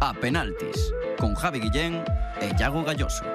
A Penaltis, con Javi Guillén e Iago Galloso.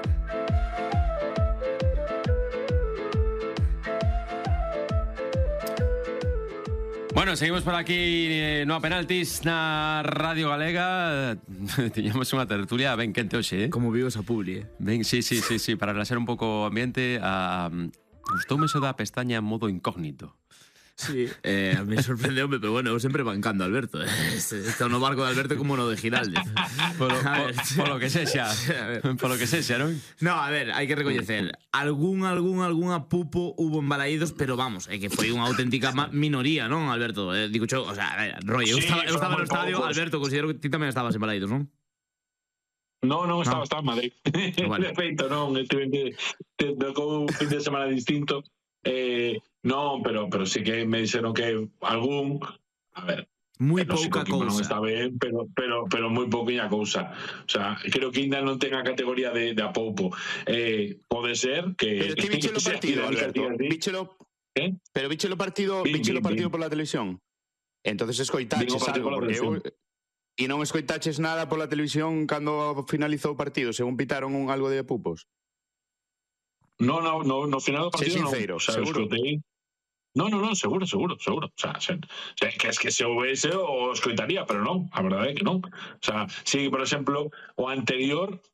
Bueno, seguimos por aquí no a Penaltis na Radio Galega. Tiñamos unha tertulia ben quente hoxe, Como vivo esa publi, Ben, sí, para relaxar un pouco o ambiente. Gustoume eso da pestaña modo incógnito. Sí, a mí sorprendeume, pero bueno, eu sempre bancando a Alberto. Está no barco de Alberto como no de Giraldez. Polo que sexa. Polo que sexa, non? No, a ver, hai que recoñecer algunha pupo hubo en Balaídos, pero vamos, é que foi unha auténtica minoría, non, Alberto? Digo yo, o sea, a ver, Roy, eu estaba no estadio, Alberto, considero que ti tamén estabas en Balaídos, non? Non estaba en Madrid. Vale. De feito, non, tocou un fin de semana distinto. Non, pero sí que me dixeron que algún, a ver, moi lógico, pouca que non cousa. está ben, pero moi pouquiña cousa. O sea, creo que ainda non ten a categoría de apoupo. Pode ser que... Pero ti biche o partido, Alberto. Pero biche o partido por la televisión. Entonces escoitaches algo, porque eu... E non escoitaches nada pola televisión cando finalizou o partido, según pitaron algo de pupos. No final do partido sincero, non. O sea, seguro. Escutei... No, seguro. O sea, que es que se houvese o escoitaría, pero non, a verdade é que non. O sea, si, por exemplo, o anterior